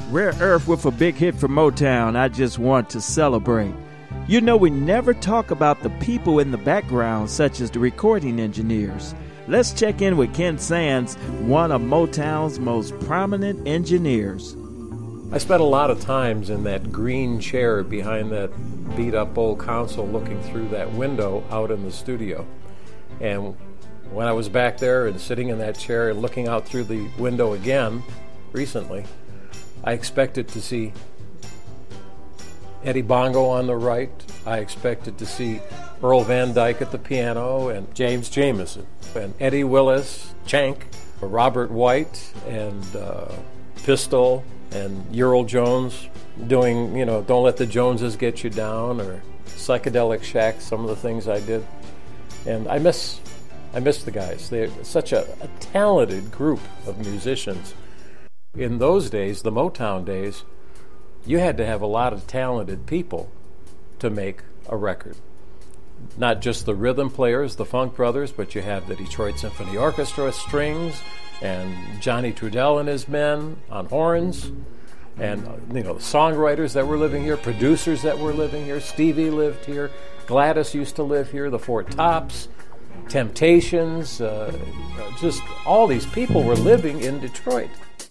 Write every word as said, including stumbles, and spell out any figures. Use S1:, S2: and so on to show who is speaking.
S1: Rare Earth with a big hit from Motown, I Just Want to Celebrate. You know, we never talk about the people in the background, such as the recording engineers. Let's check in with Ken Sands, one of Motown's most prominent engineers.
S2: I spent a lot of times in that green chair behind that beat-up old console looking through that window out in the studio. And when I was back there and sitting in that chair and looking out through the window again recently, I expected to see Eddie Bongo on the right. I expected to see Earl Van Dyke at the piano and James Jamerson and Eddie Willis, Chank, Robert White, and uh, Pistol, and Earl Jones doing, you know, Don't Let the Joneses Get You Down, or Psychedelic Shack, some of the things I did. And I miss I miss the guys. They're such a, a talented group of musicians. In those days, the Motown days, you had to have a lot of talented people to make a record. Not just the rhythm players, the Funk Brothers, but you had the Detroit Symphony Orchestra strings, and Johnny Trudell and his men on horns, and you know, the songwriters that were living here, producers that were living here. Stevie lived here, Gladys used to live here, the Four Tops, Temptations, uh, just all these people were living in Detroit.